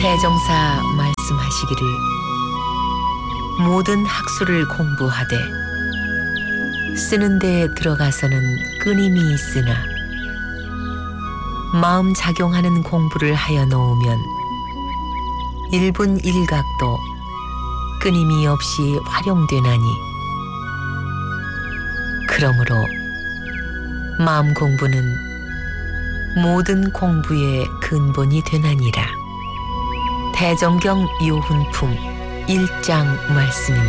대종사 말씀하시기를 모든 학술을 공부하되 쓰는 데에 들어가서는 끊임이 있으나 마음 작용하는 공부를 하여 놓으면 일분 일각도 끊임이 없이 활용되나니 그러므로 마음 공부는 모든 공부의 근본이 되나니라. 대정경 요훈품 1장 말씀입니다.